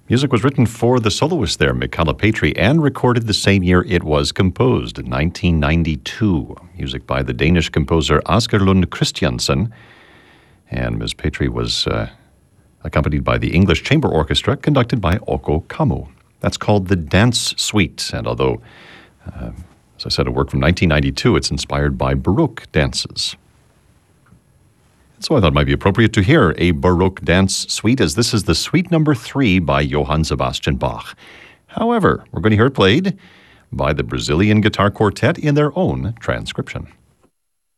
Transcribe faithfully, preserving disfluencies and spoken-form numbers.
Music was written for the soloist there, Michala Petri, and recorded the same year it was composed, in nineteen ninety-two. Music by the Danish composer Asger Lund Christiansen. And Miz Petri was uh, accompanied by the English Chamber Orchestra, conducted by Oko Kamu. That's called the Dance Suite. And although, uh, as I said, a work from nineteen ninety-two, it's inspired by Baroque dances. So I thought it might be appropriate to hear a Baroque dance suite, as this is the suite number three by Johann Sebastian Bach. However, we're going to hear it played by the Brazilian Guitar Quartet in their own transcription.